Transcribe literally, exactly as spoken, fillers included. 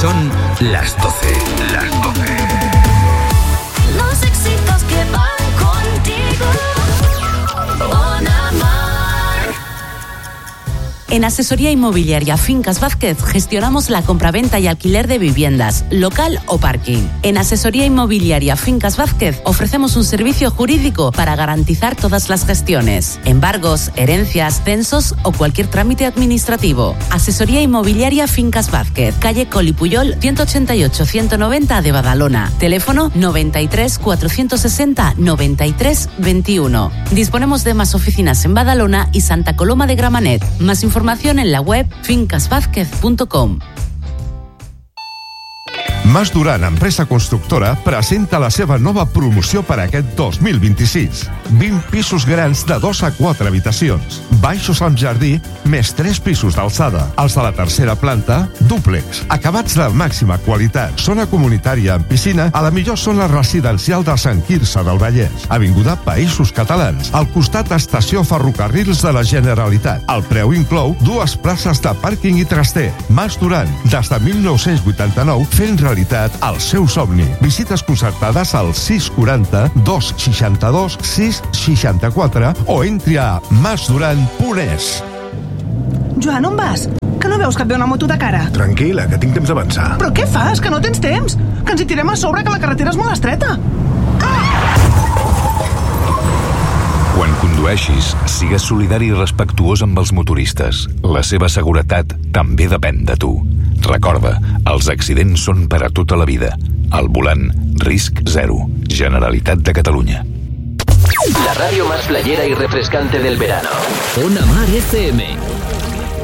Son las doce. Las doce. Los éxitos que van contigo. Bon Amar. En Asesoría Inmobiliaria Fincas Vázquez gestionamos la compraventa y alquiler de viviendas, local o parking. En Asesoría Inmobiliaria Fincas Vázquez ofrecemos un servicio jurídico para garantizar todas las gestiones, embargos, herencias, censos o cualquier trámite administrativo. Asesoría Inmobiliaria Fincas Vázquez, calle Coli Puyol ciento ochenta y ocho ciento noventa de Badalona. Teléfono noventa y tres cuatrocientos sesenta noventa y tres veintiuno. Disponemos de más oficinas en Badalona y Santa Coloma de Gramenet. Más información en la web fincas vázquez punto com. Mas Duran, empresa constructora, presenta la seva nova promoció per aquest dos mil vint-i-sis. vint pisos grans de dos a quatre habitacions, baixos amb jardí, més tres pisos d'alçada. Els de la tercera planta, dúplex, acabats de màxima qualitat. Zona comunitària amb piscina, a la millor zona residencial de Sant Quirze del Vallès. Avinguda Països Catalans, al costat estació Ferrocarrils de la Generalitat. El preu inclou dues places de pàrquing i traster. Mas Duran, des de mil nou-cents vuitanta-nou, fent realitat el seu somni. Visites concertades al sis quaranta dos seixanta-dos sis seixanta-quatre o entri a masduran punt es. Joan, on vas? Que no veus que et ve una moto de cara? Tranquil·la, que tinc temps d'avançar. Però què fas? Que no tens temps? Que ens hi tirem a sobre, que la carretera és molt estreta. Quan condueixis, sigues solidari i respectuós amb els motoristes. La seva seguretat també depèn de tu. Recorda, els accidents són per a tota la vida. Al volant, risc zero. Generalitat de Catalunya. La radio más playera y refrescante del verano. Bon Amar F M.